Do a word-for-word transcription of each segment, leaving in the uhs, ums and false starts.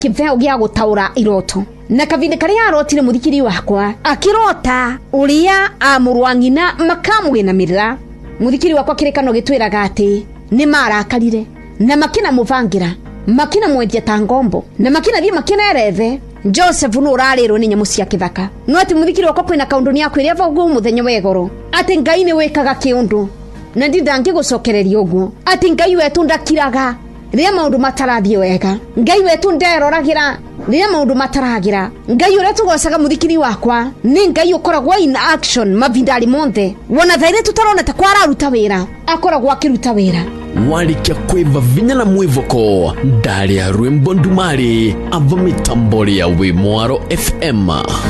kiveo gya gutaura iroto na kavinde karia arotire muthikiri wakwa akirota uria amurwangina makamugenamirira muthikiri wakwa kirekano gitwiraga ati ni marakarire na makina muvangira makina mwendia ta ngombo na makina thie makina erethe Joseph no rariro ni nyamu cia kithaka no ati muthikiri wakwa kwina kaundu ni akwiria vagu muthenya wegoro ati ngai ni wikaga kiundu na ndidangi gucokereria uguo ati ngai wetu ndakiraga ria maundu matarathie wega ngai wetu nderoragira ria maundu mataragira ngai uria tugocaga muthikiri wakwa ni ngai ukoragwo in action mavindari monthe wona thaire tutarona ta kwara ruta wira akoragwo akiruta wira walikia kweva vinya na mwivoko ndari ya Rwembo Ndumari ava mitambori ya Wimwaro F M.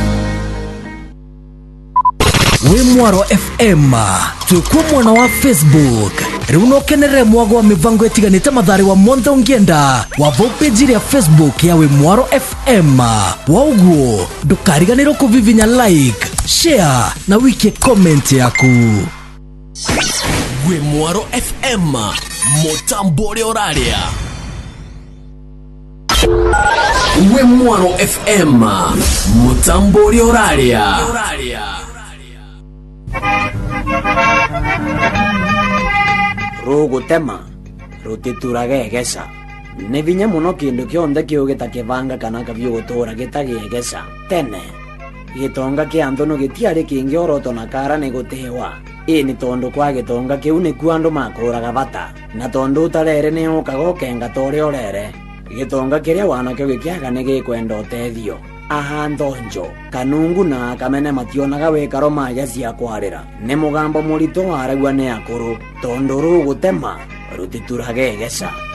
Wimwaro F M tukwa mwana wa Facebook riuno kenere mwago wa mivango etiganite mathari wa monthe ungienda wa page ya Facebook ya Wimwaro F M. Wauguo ndukariganirwo kuvivinya like, share na wiki comment yaku. Wimwaro F M Mutambori Oraria. Wimwaro F M Mutambori Oraria. Rugutema rutituragegesa ni vinya muno kindu kionde kiugita kivanga kana kavyugutura gitagegesa tene gitonga kiandu no gitiari kingi oroto na kara ni gutiwa ii ni tondu kwa gitonga kiu ni kuandu makuraga bata na tondu utarere ni ukaga kenga tore orere gitonga kiria wanakio gikiaga ni gikwenda utethio aha ndonjo kanungu na kamene mationaga wikaro maja cia kwarira ni mugambo murito aragwa ni akuru tondu rugutema rutituragegesa.